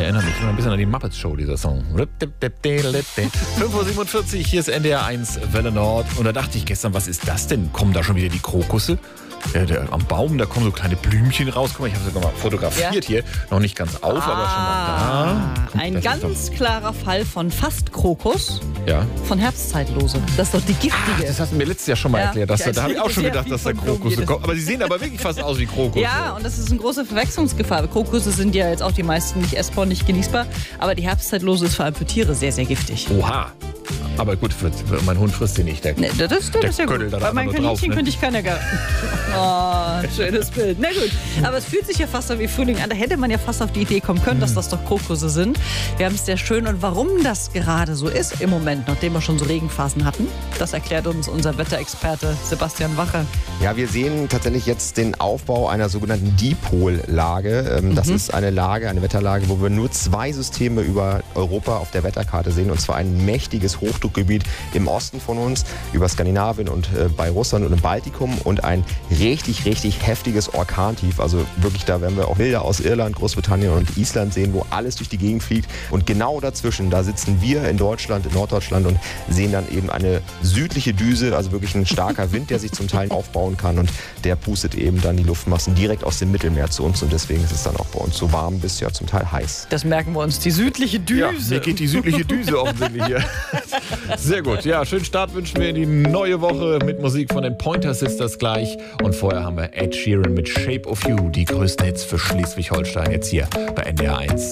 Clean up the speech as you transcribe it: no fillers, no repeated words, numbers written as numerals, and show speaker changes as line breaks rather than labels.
erinnert mich immer ein bisschen an die Muppets Show, dieser Song. 5:47 Uhr, hier ist NDR 1 Welle Nord. Und da dachte ich gestern, was ist das denn? Kommen da schon wieder die Krokusse? Am Baum, da kommen so kleine Blümchen raus. Guck mal, ich habe sogar mal fotografiert hier. Noch nicht ganz auf, aber schon mal da.
Ein ganz klarer Fall von Fastkrokus,
Ja.
von Herbstzeitlose. Das ist doch die giftige.
Das hast du mir letztes Jahr schon mal erklärt. Da habe ich auch schon
sehr
gedacht,
viel
dass da
von Blumen
Krokusse
geht.
kommen. Aber sie sehen aber wirklich fast aus wie Krokusse.
Ja, und das ist eine große Verwechslungsgefahr. Krokusse sind ja jetzt auch die meisten nicht essbar, nicht genießbar. Aber die Herbstzeitlose ist vor allem für Tiere sehr, sehr giftig.
Oha. Aber gut, mein Hund frisst sie nicht. Der
Das ist ja gut.
ködelt da
Bei meinem
einfach nur drauf,
Kaninchen
ne?
könnte ich keiner gar. Oh, schönes Bild. Na gut, aber es fühlt sich ja fast so wie Frühling an. Da hätte man ja fast auf die Idee kommen können, dass das doch Krokusse sind. Wir haben es sehr schön. Und warum das gerade so ist im Moment, nachdem wir schon so Regenphasen hatten, das erklärt uns unser Wetterexperte Sebastian Wache.
Ja, wir sehen tatsächlich jetzt den Aufbau einer sogenannten Dipollage. Das ist eine Lage, eine Wetterlage, wo wir nur 2 Systeme über Europa auf der Wetterkarte sehen. Und zwar ein mächtiges Hochdruckgebiet im Osten von uns, über Skandinavien und bei Russland und im Baltikum. Und ein richtig, richtig heftiges Orkantief. Also wirklich, da werden wir auch Bilder aus Irland, Großbritannien und Island sehen, wo alles durch die Gegend fliegt. Und genau dazwischen, da sitzen wir in Deutschland, in Norddeutschland und sehen dann eben eine südliche Düse, also wirklich ein starker Wind, der sich zum Teil aufbauen kann. Und der pustet eben dann die Luftmassen direkt aus dem Mittelmeer zu uns. Und deswegen ist es dann auch bei uns so warm bis ja zum Teil heiß.
Das merken wir uns, die südliche Düse.
Ja, mir geht die südliche Düse offensichtlich hier. Sehr gut. Ja, schönen Start wünschen wir in die neue Woche mit Musik von den Pointer Sisters gleich. Und vorher haben wir Ed Sheeran mit Shape of You, die größten Hits für Schleswig-Holstein, jetzt hier bei NDR 1.